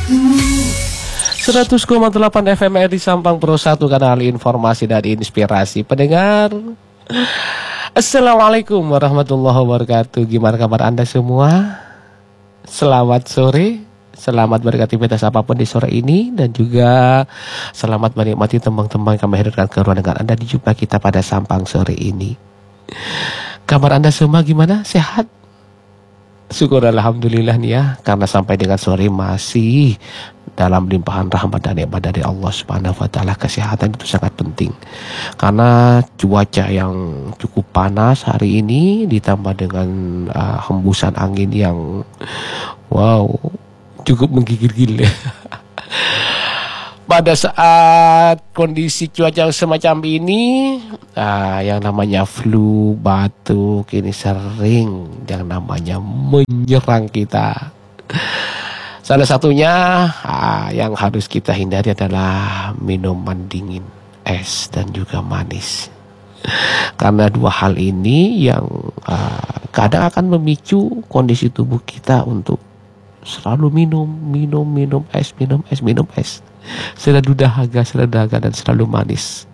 100,8 FM di Sampang Pro 1, kanal informasi dan inspirasi pendengar. Assalamualaikum warahmatullahi wabarakatuh. Gimana kabar Anda semua? Selamat sore, selamat beraktivitas apapun di sore ini, dan juga selamat menikmati tembang-tembang kami hadirkan ke ruang dengar Anda di jumpa kita pada Sampang sore ini. Kabar Anda semua gimana? Sehat? Syukur alhamdulillah nih ya, karena sampai dengan sore masih dalam limpahan rahmat dan nikmat dari Allah Subhanahu wa taala. Kesehatan itu sangat penting. Karena cuaca yang cukup panas hari ini ditambah dengan hembusan angin yang cukup menggigil-gigil. Pada saat kondisi cuaca semacam ini, yang namanya flu, batuk ini sering yang namanya menyerang kita. Salah satunya yang harus kita hindari adalah minuman dingin, es dan juga manis. Karena dua hal ini yang kadang akan memicu kondisi tubuh kita untuk selalu minum es. Selalu dahaga dan selalu manis.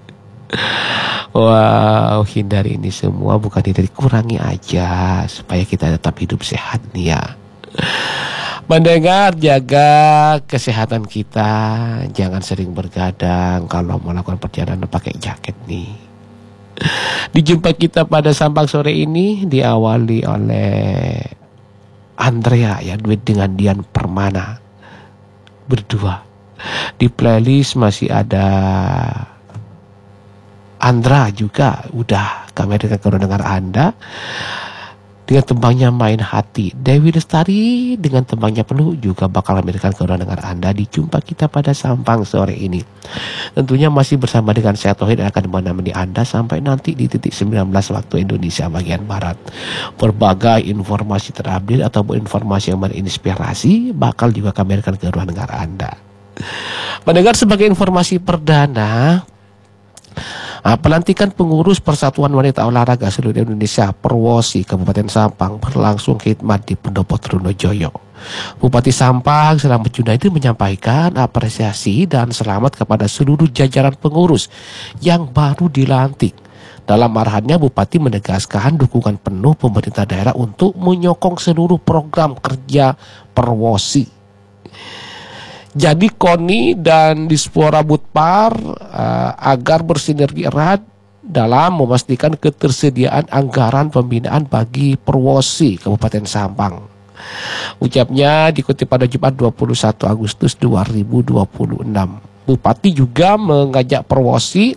Hindari ini semua, bukan dikurangi aja supaya kita tetap hidup sehat nih ya. Mendengar, jaga kesehatan kita, jangan sering bergadang kalau melakukan perjalanan pakai jaket nih. Dijumpa kita pada Sampang sore ini diawali oleh Andrea ya, duet dengan Dian Permana berdua. Di playlist masih ada Andra juga, udah kami hadirkan ke dengar Anda dengan tembangnya Main Hati. Dewi Lestari dengan tembangnya Peluk juga bakal kami hadirkan ke dengar Anda di jumpa kita pada Sampang sore ini. Tentunya masih bersama dengan saya Tauhid yang akan menemani Anda sampai nanti di titik 19 waktu Indonesia bagian Barat. Berbagai informasi terupdate ataupun informasi yang berinspirasi bakal juga kami hadirkan ke ruang dengar Anda. Mendengar, sebagai informasi perdana, pelantikan pengurus Persatuan Wanita Olahraga Seluruh Indonesia Perwosi Kabupaten Sampang berlangsung khidmat di Pendopo Trunojoyo. Bupati Sampang Selamat Junaidi menyampaikan apresiasi dan selamat kepada seluruh jajaran pengurus yang baru dilantik. Dalam arahannya, Bupati menegaskan dukungan penuh pemerintah daerah untuk menyokong seluruh program kerja Perwosi. Jadi KONI dan Dispora Budpar agar bersinergi erat dalam memastikan ketersediaan anggaran pembinaan bagi Perwosi Kabupaten Sampang. Ucapnya dikutip pada Jumat 21 Agustus 2026. Bupati juga mengajak Perwosi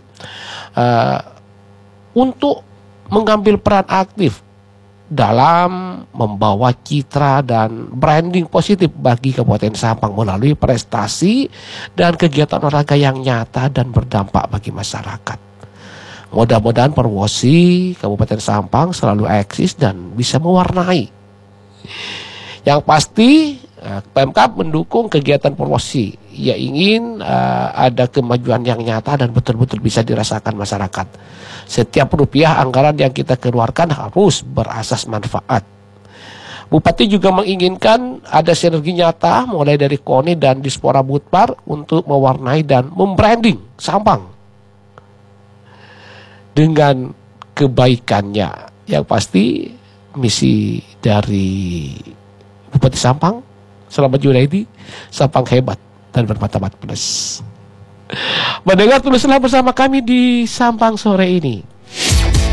untuk mengambil peran aktif dalam membawa citra dan branding positif bagi Kabupaten Sampang melalui prestasi dan kegiatan olahraga yang nyata dan berdampak bagi masyarakat. Mudah-mudahan Perwosi Kabupaten Sampang selalu eksis dan bisa mewarnai. Yang pasti Pemkab mendukung kegiatan Perwosi. Ia ingin ada kemajuan yang nyata dan betul-betul bisa dirasakan masyarakat. Setiap rupiah anggaran yang kita keluarkan harus berasas manfaat. Bupati juga menginginkan ada sinergi nyata mulai dari KONI dan Dispora Budpar untuk mewarnai dan membranding Sampang dengan kebaikannya. Yang pasti misi dari Bupati Sampang Selamat Junaidi, Sampang hebat dan bermartabat plus. Mendengar, tulislah bersama kami di Sampang sore ini.